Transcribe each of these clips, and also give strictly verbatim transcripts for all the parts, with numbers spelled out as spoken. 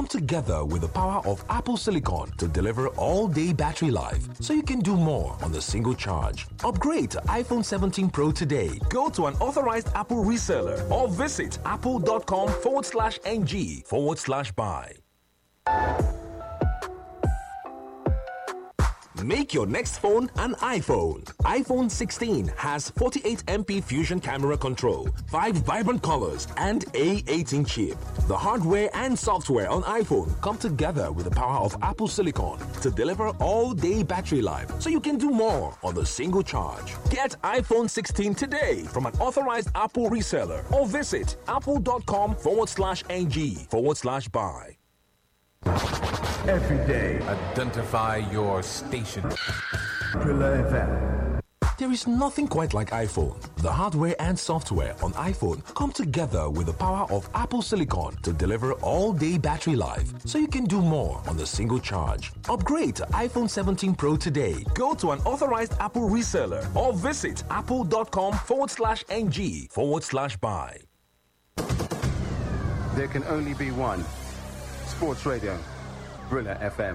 come together with the power of Apple Silicon to deliver all-day battery life, so you can do more on the single charge. Upgrade to iPhone seventeen Pro today. Go to an authorized Apple reseller or visit apple.com forward slash ng forward slash buy. Make your next phone an iPhone. iPhone sixteen has forty-eight megapixel Fusion camera control, five vibrant colors, and A eighteen chip. The hardware and software on iPhone come together with the power of Apple Silicon to deliver all-day battery life, so you can do more on the single charge. Get iPhone sixteen today from an authorized Apple reseller or visit apple.com forward slash ng forward slash buy. Every day, identify your station. Thriller F M. There is nothing quite like iPhone. The hardware and software on iPhone come together with the power of Apple Silicon to deliver all-day battery life, so you can do more on the single charge. Upgrade to iPhone seventeen Pro today. Go to an authorized Apple reseller or visit apple.com forward slash ng forward slash buy. There can only be one. Sports Radio, Thriller F M.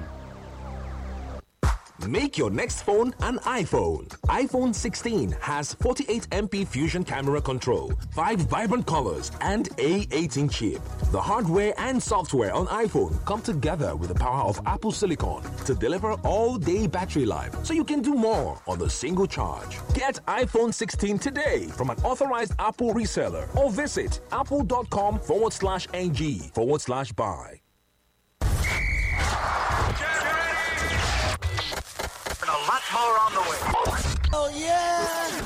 Make your next phone an iPhone. iPhone sixteen has forty-eight megapixel Fusion camera control, five vibrant colors, and A eighteen chip. The hardware and software on iPhone come together with the power of Apple Silicon to deliver all-day battery life, so you can do more on the single charge. Get iPhone sixteen today from an authorized Apple reseller or visit apple.com forward slash ng forward slash buy. A lot more on the way. Oh, yeah!